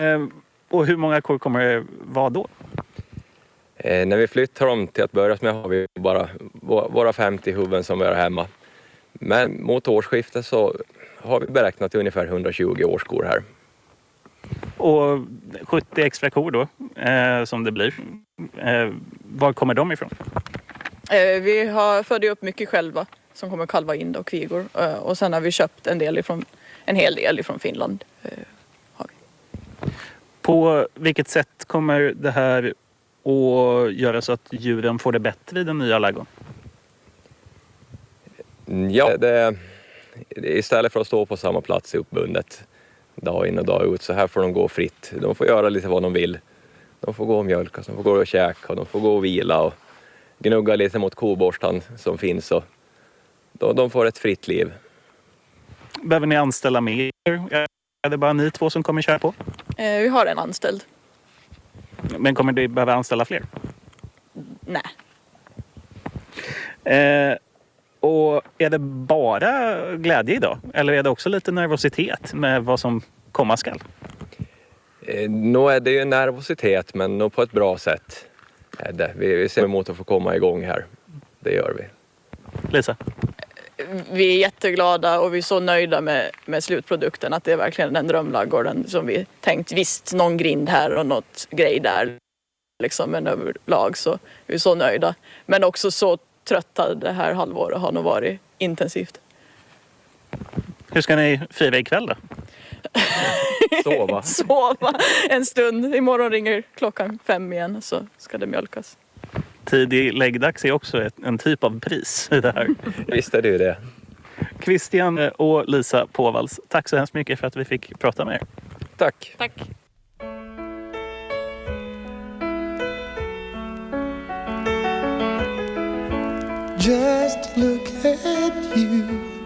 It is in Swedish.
Och hur många kor kommer det vara då? När vi flyttar dem till att börja med har vi bara våra 50 huvuden som vi har hemma. Men mot årsskiftet så har vi beräknat ungefär 120 årskor här. Och 70 extra kor då, som det blir. Var kommer de ifrån? Vi har födde upp mycket själva som kommer kalva in och kvigor. Och sen har vi köpt en hel del ifrån Finland. Har vi. På vilket sätt kommer det här att göra så att djuren får det bättre i den nya ladugården? Ja, istället för att stå på samma plats uppbundet dag in och dag ut, så här får de gå fritt. De får göra lite vad de vill. De får gå och mjölka, de får gå och käka och de får gå och vila och gnugga lite mot koborstan som finns. Och de får ett fritt liv. Behöver ni anställa mer? Är det bara ni två som kommer köra på? Vi har en anställd. Men kommer ni behöva anställa fler? Nej. Och är det bara glädje idag? Eller är det också lite nervositet med vad som komma skall? Nu är det ju nervositet, men nog på ett bra sätt. Vi ser emot att få komma igång här. Det gör vi. Lisa? Vi är jätteglada och vi är så nöjda med slutprodukten, att det är verkligen den drömladugården som vi tänkt. Visst, någon grind här och något grej där, liksom, men överlag så är vi så nöjda. Men också så trötta det här halvåret har nog varit intensivt. Hur ska ni fira ikväll då? Sova en stund. Imorgon ringer klockan 5 igen, så ska det mjölkas. Tidig läggdags är också en typ av pris i det här. Visst är det ju det. Christian och Lisa Påvalls, tack så hemskt mycket för att vi fick prata med er. Tack. Tack. Just look at you.